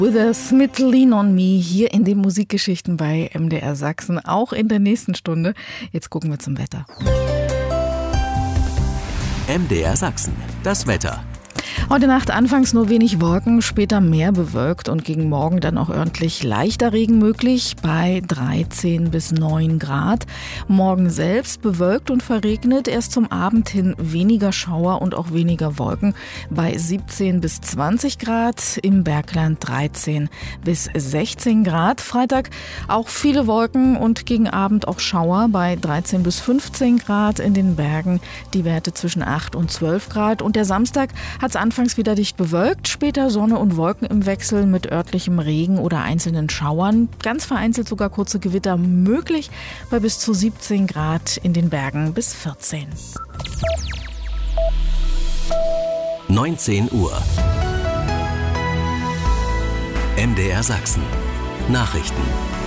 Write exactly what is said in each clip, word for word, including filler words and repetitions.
Withers mit Lean on Me hier in den Musikgeschichten bei M D R Sachsen, auch in der nächsten Stunde. Jetzt gucken wir zum Wetter. M D R Sachsen, das Wetter. Heute Nacht anfangs nur wenig Wolken, später mehr bewölkt und gegen Morgen dann auch örtlich leichter Regen möglich bei dreizehn bis neun Grad. Morgen selbst bewölkt und verregnet, erst zum Abend hin weniger Schauer und auch weniger Wolken bei siebzehn bis zwanzig Grad, im Bergland dreizehn bis sechzehn Grad. Freitag auch viele Wolken und gegen Abend auch Schauer bei dreizehn bis fünfzehn Grad, in den Bergen die Werte zwischen acht und zwölf Grad. Und der Samstag hat es anfangs wieder dicht bewölkt, später Sonne und Wolken im Wechsel mit örtlichem Regen oder einzelnen Schauern. Ganz vereinzelt sogar kurze Gewitter möglich bei bis zu siebzehn Grad, in den Bergen bis vierzehn. neunzehn Uhr. M D R Sachsen. Nachrichten.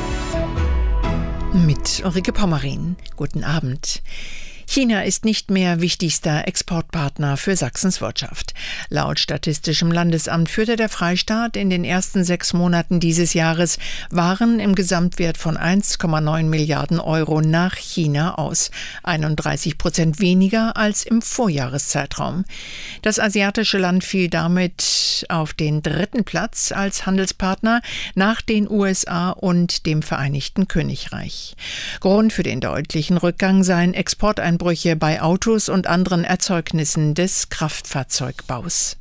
Mit Ulrike Pommerin. Guten Abend. China ist nicht mehr wichtigster Exportpartner für Sachsens Wirtschaft. Laut Statistischem Landesamt führte der Freistaat in den ersten sechs Monaten dieses Jahres Waren im Gesamtwert von eins Komma neun Milliarden Euro nach China aus, einunddreißig Prozent weniger als im Vorjahreszeitraum. Das asiatische Land fiel damit auf den dritten Platz als Handelspartner nach den U S A und dem Vereinigten Königreich. Grund für den deutlichen Rückgang seien Exporteinbrüche bei Autos und anderen Erzeugnissen des Kraftfahrzeugbaus.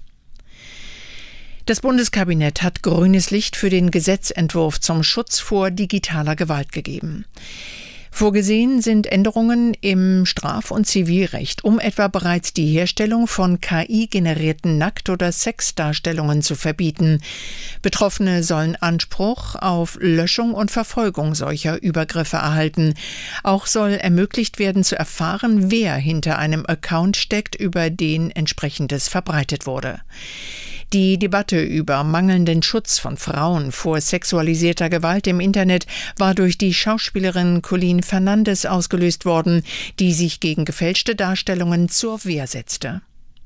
Das Bundeskabinett hat grünes Licht für den Gesetzentwurf zum Schutz vor digitaler Gewalt gegeben. Vorgesehen sind Änderungen im Straf- und Zivilrecht, um etwa bereits die Herstellung von K I-generierten Nackt- oder Sexdarstellungen zu verbieten. Betroffene sollen Anspruch auf Löschung und Verfolgung solcher Übergriffe erhalten. Auch soll ermöglicht werden zu erfahren, wer hinter einem Account steckt, über den entsprechendes verbreitet wurde. Die Debatte über mangelnden Schutz von Frauen vor sexualisierter Gewalt im Internet war durch die Schauspielerin Colleen Fernandes ausgelöst worden, die sich gegen gefälschte Darstellungen zur Wehr setzte.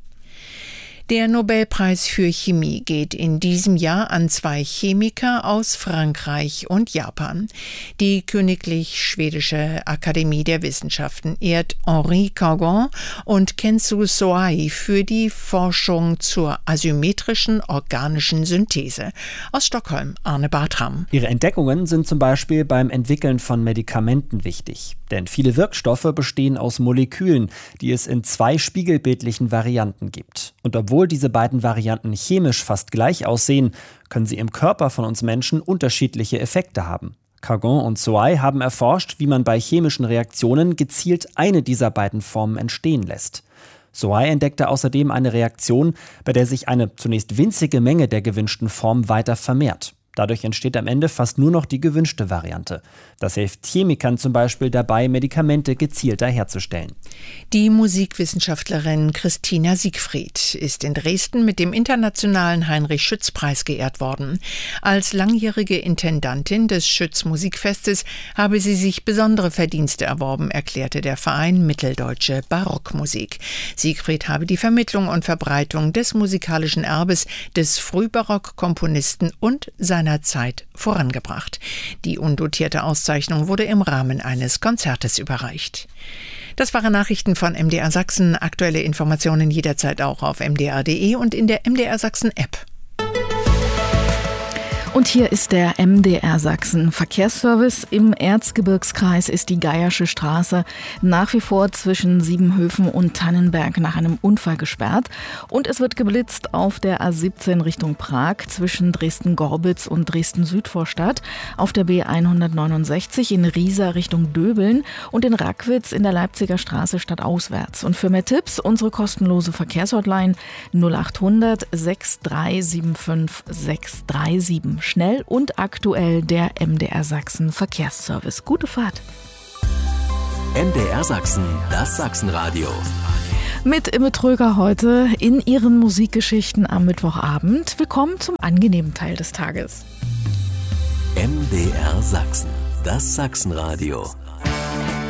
Der Nobelpreis für Chemie geht in diesem Jahr an zwei Chemiker aus Frankreich und Japan. Die Königlich Schwedische Akademie der Wissenschaften ehrt Henri Cargon und Kensu Soai für die Forschung zur asymmetrischen organischen Synthese. Aus Stockholm, Arne Bartram. Ihre Entdeckungen sind zum Beispiel beim Entwickeln von Medikamenten wichtig. Denn viele Wirkstoffe bestehen aus Molekülen, die es in zwei spiegelbildlichen Varianten gibt. Und obwohl diese beiden Varianten chemisch fast gleich aussehen, können sie im Körper von uns Menschen unterschiedliche Effekte haben. Cargon und Soai haben erforscht, wie man bei chemischen Reaktionen gezielt eine dieser beiden Formen entstehen lässt. Soai entdeckte außerdem eine Reaktion, bei der sich eine zunächst winzige Menge der gewünschten Form weiter vermehrt. Dadurch entsteht am Ende fast nur noch die gewünschte Variante. Das hilft Chemikern zum Beispiel dabei, Medikamente gezielter herzustellen. Die Musikwissenschaftlerin Christina Siegfried ist in Dresden mit dem internationalen Heinrich-Schütz-Preis geehrt worden. Als langjährige Intendantin des Schütz-Musikfestes habe sie sich besondere Verdienste erworben, erklärte der Verein Mitteldeutsche Barockmusik. Siegfried habe die Vermittlung und Verbreitung des musikalischen Erbes des Frühbarock-Komponisten und seiner Zeit vorangebracht. Die undotierte Auszeichnung wurde im Rahmen eines Konzertes überreicht. Das waren Nachrichten von M D R Sachsen. Aktuelle Informationen jederzeit auch auf m d r punkt d e und in der M D R Sachsen App. Und hier ist der M D R Sachsen Verkehrsservice. Im Erzgebirgskreis ist die Geiersche Straße nach wie vor zwischen Siebenhöfen und Tannenberg nach einem Unfall gesperrt. Und es wird geblitzt auf der A siebzehn Richtung Prag zwischen Dresden-Gorbitz und Dresden-Südvorstadt, auf der B hundertneunundsechzig in Riesa Richtung Döbeln und in Rackwitz in der Leipziger Straße stadtauswärts. Und für mehr Tipps unsere kostenlose Verkehrshotline null achthundert sechs drei sieben fünf sechs drei sieben. Schnell und aktuell der M D R Sachsen Verkehrsservice. Gute Fahrt. M D R Sachsen, das Sachsenradio. Mit Imme Tröger heute in ihren Musikgeschichten am Mittwochabend. Willkommen zum angenehmen Teil des Tages. M D R Sachsen, das Sachsenradio.